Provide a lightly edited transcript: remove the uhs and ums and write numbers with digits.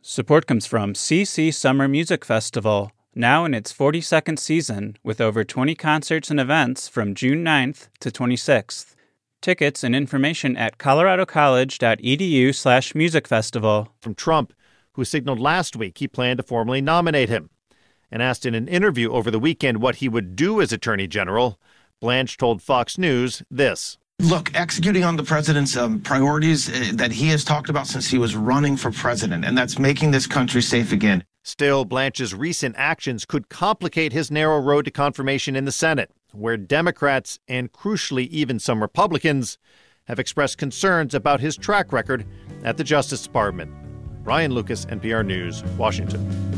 Support comes from CC Summer Music Festival, now in its 42nd season, with over 20 concerts and events from June 9th to 26th. Tickets and information at coloradocollege.edu/musicfestival. From Trump, who signaled last week he planned to formally nominate him. And asked in an interview over the weekend what he would do as Attorney General, Blanche told Fox News this. Look, executing on the president's priorities that he has talked about since he was running for president, and that's making this country safe again. Still, Blanche's recent actions could complicate his narrow road to confirmation in the Senate, where Democrats and, crucially, even some Republicans have expressed concerns about his track record at the Justice Department. Ryan Lucas, NPR News, Washington.